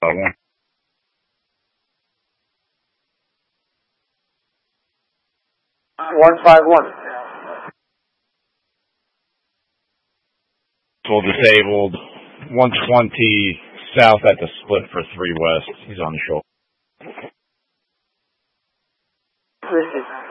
151. Full disabled. 120 south at the split for 3 west. He's on the shoulder. Listen.